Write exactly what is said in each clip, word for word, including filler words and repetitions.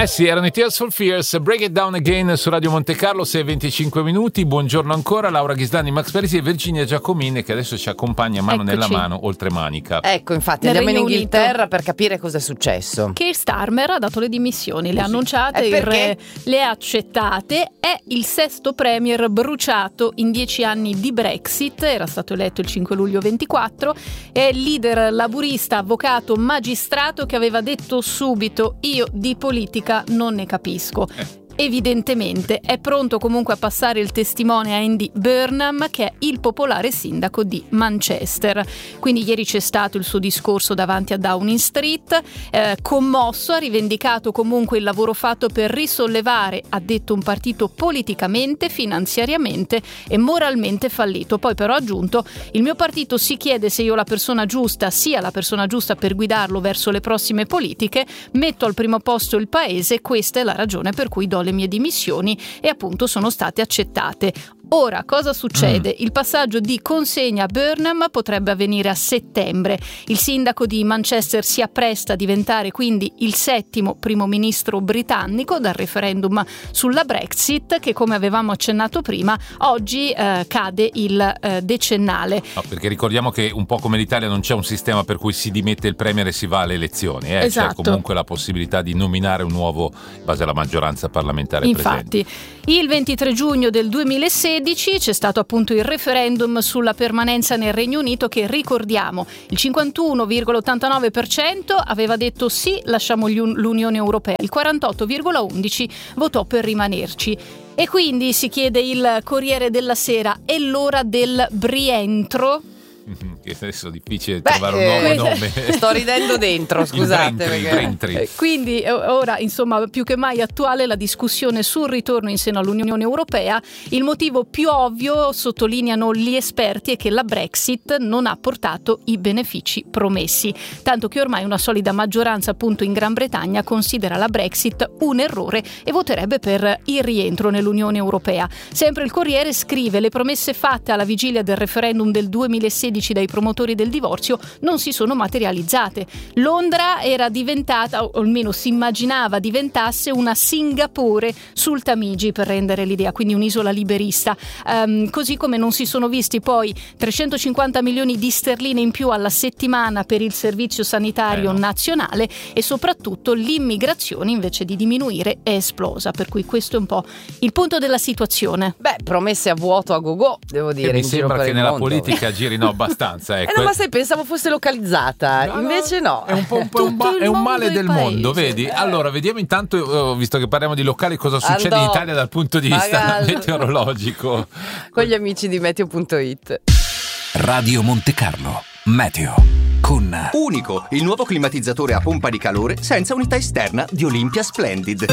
Eh sì, erano i Tears for Fears, Break It Down Again su Radio Monte Carlo, sei e venticinque minuti. Buongiorno ancora, Laura Ghisdani, Max Parisi e Virginia Giacomini, che adesso ci accompagna mano Eccoci. nella mano, oltre manica. Ecco, infatti, Nel andiamo in Regno Inghilterra Unito. per capire cosa è successo. Keir Starmer ha dato le dimissioni, le ha annunciate, E il perché? re le ha accettate. È il sesto premier bruciato in dieci anni di Brexit, era stato eletto il cinque luglio ventiquattro. È il leader laburista, avvocato, magistrato che aveva detto subito: io di politica non ne capisco. Evidentemente è pronto comunque a passare il testimone a Andy Burnham, che è il popolare sindaco di Manchester. Quindi ieri c'è stato il suo discorso davanti a Downing Street, eh, commosso, ha rivendicato comunque il lavoro fatto per risollevare, ha detto, un partito politicamente, finanziariamente e moralmente fallito. Poi però ha aggiunto: il mio partito si chiede se io la persona giusta sia la persona giusta per guidarlo verso le prossime politiche, metto al primo posto il paese, questa è la ragione per cui do le mie dimissioni, e appunto sono state accettate. Ora cosa succede? Mm. Il passaggio di consegna a Burnham potrebbe avvenire a settembre. Il sindaco di Manchester si appresta a diventare quindi il settimo primo ministro britannico dal referendum sulla Brexit, che, come avevamo accennato prima, oggi eh, cade il eh, decennale. No, perché ricordiamo che un po' come l'Italia non c'è un sistema per cui si dimette il premier e si va alle elezioni, eh? Esatto. C'è comunque la possibilità di nominare un nuovo in base alla maggioranza parlamentare Infatti, presente. Il ventitré giugno del duemilasedici c'è stato appunto il referendum sulla permanenza nel Regno Unito, che, ricordiamo, il cinquantuno virgola ottantanove per cento aveva detto sì, lasciamo l'Unione Europea, il quarantotto virgola undici per cento votò per rimanerci. E quindi si chiede il Corriere della Sera: è l'ora del brientro? Che adesso è difficile Beh, trovare un eh, nuovo nome. Sto ridendo dentro, scusate. Il Brentry, perché... Brentry. Eh, Quindi eh, ora, insomma, più che mai attuale la discussione sul ritorno in seno all'Unione Europea. Il motivo più ovvio, sottolineano gli esperti, è che la Brexit non ha portato i benefici promessi, tanto che ormai una solida maggioranza appunto in Gran Bretagna considera la Brexit un errore e voterebbe per il rientro nell'Unione Europea. Sempre il Corriere scrive: le promesse fatte alla vigilia del referendum del duemilasedici dai promotori del divorzio non si sono materializzate. Londra era diventata, o almeno si immaginava diventasse, una Singapore sul Tamigi, per rendere l'idea, quindi un'isola liberista. Um, così come non si sono visti poi trecentocinquanta milioni di sterline in più alla settimana per il servizio sanitario eh no. nazionale, e soprattutto l'immigrazione, invece di diminuire, è esplosa. Per cui questo è un po' il punto della situazione. Beh, promesse a vuoto a go-go, devo dire. E mi in giro sembra per che il nella mondo. politica girino abbastanza. Ecco. Eh no, ma sai, pensavo fosse localizzata, No, no, invece no. È un po' un, po' un, ba- è un male del mondo, vedi? Allora, vediamo intanto, visto che parliamo di locali, cosa succede Andò. in Italia dal punto di vista Magari. meteorologico. Con gli amici di meteo punto it. Radio Monte Carlo Meteo con Unico, il nuovo climatizzatore a pompa di calore senza unità esterna di Olympia Splendid.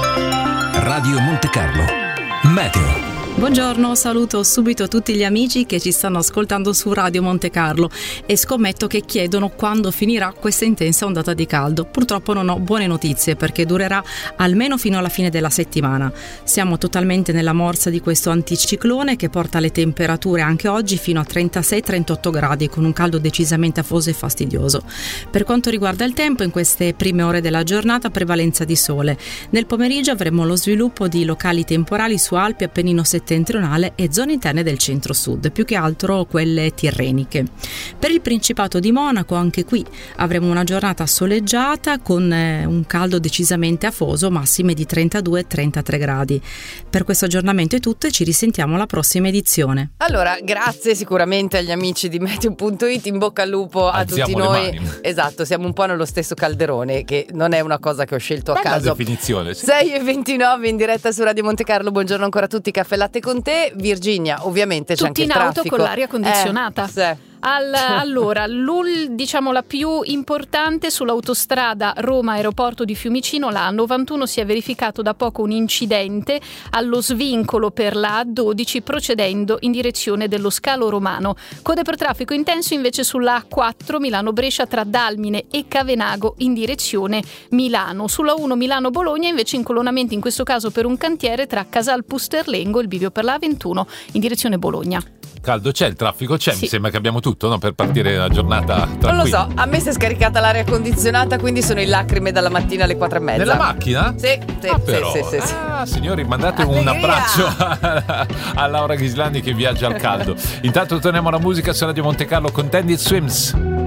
Radio Monte Carlo Meteo. Buongiorno, saluto subito tutti gli amici che ci stanno ascoltando su Radio Monte Carlo e scommetto che chiedono quando finirà questa intensa ondata di caldo. Purtroppo non ho buone notizie, perché durerà almeno fino alla fine della settimana. Siamo totalmente nella morsa di questo anticiclone che porta le temperature anche oggi fino a trentasei trentotto gradi, con un caldo decisamente afoso e fastidioso. Per quanto riguarda il tempo, in queste prime ore della giornata prevalenza di sole. Nel pomeriggio avremo lo sviluppo di locali temporali su Alpi, Appennino settentrionale e zone interne del centro-sud, più che altro quelle tirreniche. Per il Principato di Monaco, anche qui avremo una giornata soleggiata con eh, un caldo decisamente afoso, massime di trentadue trentatré gradi. Per questo aggiornamento è tutto e ci risentiamo alla prossima edizione. Allora, grazie sicuramente agli amici di meteo punto it, in bocca al lupo a Alziamo tutti le noi. mani. Esatto, siamo un po' nello stesso calderone, che non è una cosa che ho scelto a Bella caso. definizione, sì. sei e ventinove in diretta su Radio Monte Carlo. Buongiorno ancora a tutti, caffè latte con te. Virginia, ovviamente c'è Tutti anche il in auto traffico. con l'aria condizionata. Eh, sì. Al, allora, l'ul, diciamo la più importante sull'autostrada Roma Aeroporto di Fiumicino, la A novantuno, si è verificato da poco un incidente allo svincolo per la A dodici procedendo in direzione dello Scalo Romano. Code per traffico intenso invece sulla A quattro Milano-Brescia tra Dalmine e Cavenago in direzione Milano. Sulla uno Milano-Bologna invece incolonnamenti, in questo caso per un cantiere tra Casal Pusterlengo e il bivio per la A ventuno in direzione Bologna. Caldo c'è, il traffico c'è, Sì. mi sembra che abbiamo tutto, no? Per partire la giornata tranquilla. Non lo so, a me si è scaricata l'aria condizionata, quindi sono in lacrime dalla mattina alle quattro e mezza. Nella macchina? Sì, sì, Ah, sì, però. sì, sì, sì. Ah, signori, mandate un Allegria! abbraccio a, a Laura Ghislandi che viaggia al caldo. Intanto torniamo alla musica su Radio Monte Carlo con Tandem Swims.